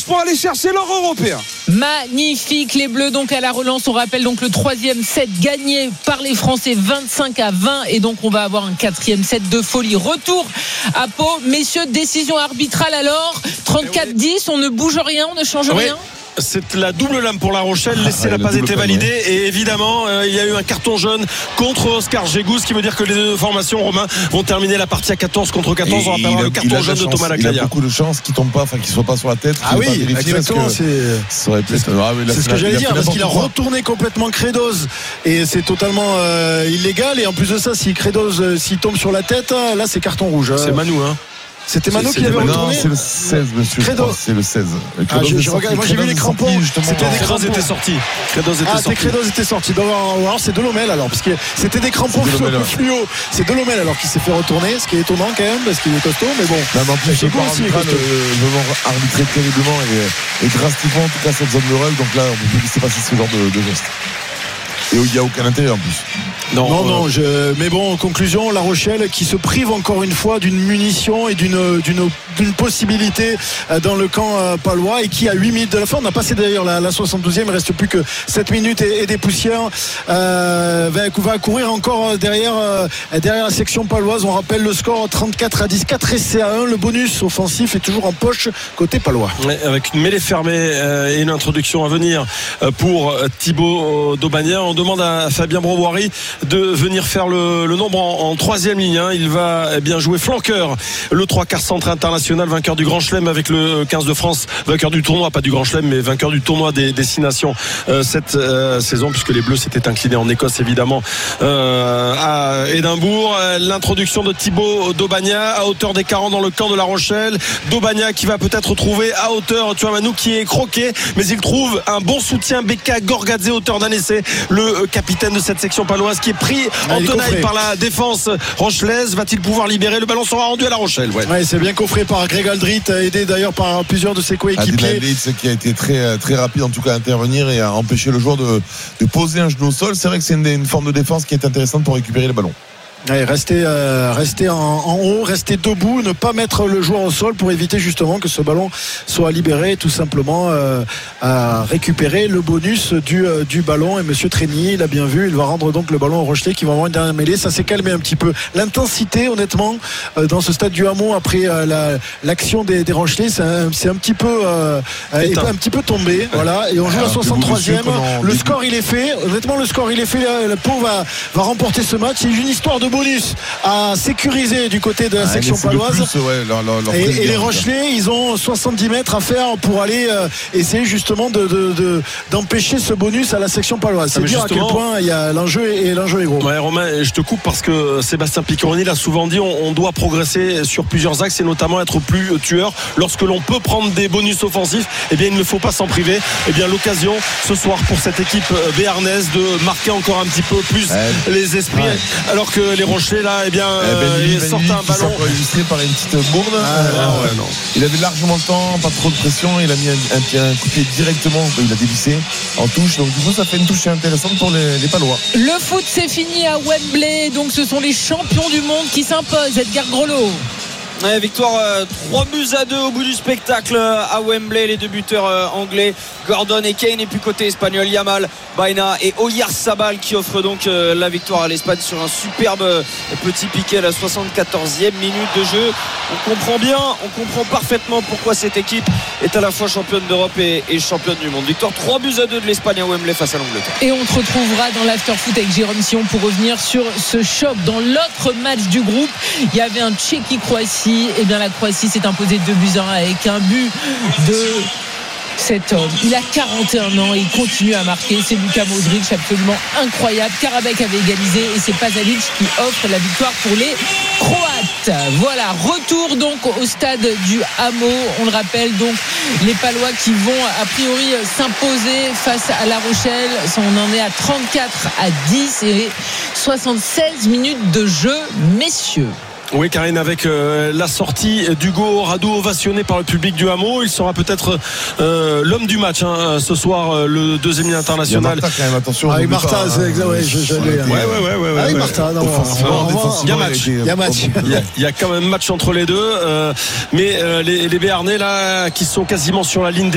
pour aller chercher leur européen. Magnifique, les Bleus donc à la relance. On rappelle donc le 3e set gagné par les Français 25-20 et donc on va avoir un 4e set de folie. Retour à Pau, messieurs, décision arbitrale alors 34-10, on ne bouge rien, on ne change rien. C'est la double lame pour La Rochelle. L'essai n'a pas été validé. Et évidemment, il y a eu un carton jaune contre Oscar Gégou, ce qui veut dire que les deux formations, Romain, vont terminer la partie à 14 contre 14. On rappellera le carton jaune de Thomas Laclaya. Il a beaucoup de chance qu'il tombe pas, qu'il soit pas sur la tête. Ah oui, exactement. C'est ce que j'allais dire, parce qu'il a retourné complètement Credos et c'est totalement illégal. Et en plus de ça, si Credos s'il tombe sur la tête, là c'est carton rouge. C'est Manu, hein. C'était Mano qui avait retourné. Non, c'est le 16, monsieur. C'est le 16. Je regarde, moi j'ai vu les crampons. Credos était sorti. Credos était sorti. Alors c'est Delomel alors, parce que c'était des crampons fluo. C'est Delomel alors qui s'est fait retourner, ce qui est étonnant quand même, parce qu'il est costaud, mais bon. Non, en plus, je pense vraiment arbitrer terriblement et drastiquement en tout cas cette zone de règle. Donc là, on peut plus laisser passer ce genre de geste. Et il n'y a aucun intérêt en plus. Mais bon, en conclusion, La Rochelle qui se prive encore une fois d'une munition et d'une possibilité dans le camp palois et qui à 8 minutes de la fin, on a passé d'ailleurs la 72e, il ne reste plus que 7 minutes et des poussières, va courir encore derrière la section paloise. On rappelle le score 34-10, 4 essais à 1. Le bonus offensif est toujours en poche côté palois. Ouais, avec une mêlée fermée et une introduction à venir pour Thibaut Daubagnin. On demande à Fabien Broboiry de venir faire le nombre en 3e ligne. Il va bien jouer flanqueur, le 3/4 centre international, vainqueur du Grand Chelem avec le 15 de France, vainqueur du tournoi, pas du Grand Chelem, mais vainqueur du tournoi des destinations cette saison, puisque les Bleus s'étaient inclinés en Écosse évidemment à Édimbourg. L'introduction de Thibaut Daubagnin à hauteur des 40 dans le camp de La Rochelle. Daubagnin qui va peut-être trouver à hauteur Tuamanou qui est croqué, mais il trouve un bon soutien. Beka Gorgadze, hauteur d'un essai, le capitaine de cette section paloise qui est pris en tenaille par la défense rochelaise. Va-t-il pouvoir libérer? Le ballon sera rendu à La Rochelle. Ouais, c'est bien coffré par Greg Aldrit, aidé d'ailleurs par plusieurs de ses coéquipiers. Aldrit qui a été très, très rapide en tout cas à intervenir et à empêcher le joueur de poser un genou au sol. C'est vrai que c'est une forme de défense qui est intéressante pour récupérer le ballon. Ouais, rester en haut, rester debout, ne pas mettre le joueur au sol pour éviter justement que ce ballon soit libéré, tout simplement à récupérer le bonus du ballon. Et monsieur Trénier, il a bien vu, il va rendre donc le ballon au Rochelais qui va avoir une dernière mêlée. Ça s'est calmé un petit peu. L'intensité, honnêtement, dans ce stade du Hameau après l'action des Rochelais, c'est un petit peu tombé. Voilà. Et on joue la 63e. Le score il est fait. Honnêtement, le score il est fait. Le Pau va remporter ce match. C'est une histoire de bonus à sécuriser du côté de la section paloise. Et les Rochelais, ils ont 70 mètres à faire pour aller essayer justement d'empêcher ce bonus à la section paloise. C'est dire à quel point il y a l'enjeu est gros. Ouais, Romain, je te coupe parce que Sébastien Piccioni l'a souvent dit, on doit progresser sur plusieurs axes et notamment être plus tueur. Lorsque l'on peut prendre des bonus offensifs, eh bien il ne faut pas s'en priver. Eh bien l'occasion ce soir pour cette équipe béarnaise de marquer encore un petit peu plus les esprits, alors que les Rochelais là, ils sortent un ballon illustré par une petite bourde. Il avait largement le temps, pas trop de pression, il a mis un coup de pied directement, il a dévissé en touche, donc du coup ça fait une touche intéressante pour les Palois. Le foot c'est fini à Wembley, donc ce sont les champions du monde qui s'imposent. Edgar Grelot. Ouais, victoire 3-2 au bout du spectacle à Wembley. Les deux buteurs anglais Gordon et Kane, et puis côté espagnol Yamal, Baena et Oyarzabal qui offrent donc la victoire à l'Espagne sur un superbe petit piqué à la 74e minute de jeu. On comprend parfaitement pourquoi cette équipe est à la fois championne d'Europe et championne du monde. Victoire 3-2 de l'Espagne à Wembley face à l'Angleterre. Et on te retrouvera dans l'afterfoot avec Jérôme Sion pour revenir sur ce choc. Dans l'autre match du groupe, il y avait un Tchéquie-Croatie. Et bien la Croatie s'est imposée 2-1 avec un but de cet homme. Il a 41 ans et il continue à marquer. C'est Luka Modric, absolument incroyable. Karabakh avait égalisé et c'est Pasalic qui offre la victoire pour les Croates. Voilà, retour donc au stade du Hameau. On le rappelle, donc les Palois qui vont a priori s'imposer face à La Rochelle. On en est à 34-10 et 76 minutes de jeu, messieurs. Oui, Karine, avec la sortie d'Hugo Radu ovationné par le public du Hameau, il sera peut-être l'homme du match ce soir, le deuxième ligne international. Il y a Martha quand même, attention. Avec Martha, c'est exact. Ouais. Avec Martha, il y a match. Il y a quand même match entre les deux, mais les Béarnais là qui sont quasiment sur la ligne